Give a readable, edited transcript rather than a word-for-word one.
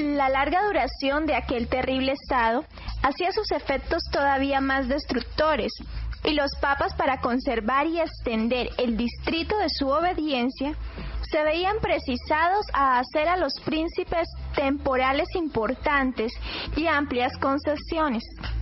La larga duración de aquel terrible estado hacía sus efectos todavía más destructores, y los papas, para conservar y extender el distrito de su obediencia, se veían precisados a hacer a los príncipes temporales importantes y amplias concesiones.